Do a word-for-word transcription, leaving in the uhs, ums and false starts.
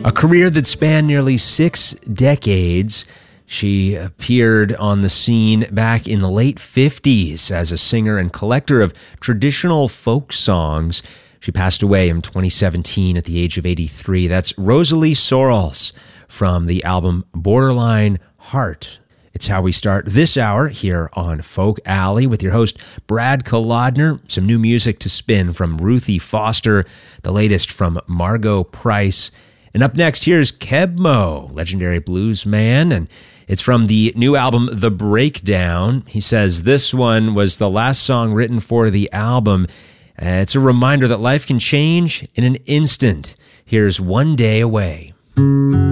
A career that spanned nearly six decades. She appeared on the scene back in the late fifties as a singer and collector of traditional folk songs. She passed away in twenty seventeen at the age of eighty-three. That's Rosalie Sorrells from the album Borderline Heart. It's how we start this hour here on Folk Alley with your host, Brad Kolodner. Some new music to spin from Ruthie Foster, the latest from Margo Price. And up next, here's Keb Mo, legendary blues man, and it's from the new album, The Breakdown. He says this one was the last song written for the album. Uh, it's a reminder that life can change in an instant. Here's One Day Away.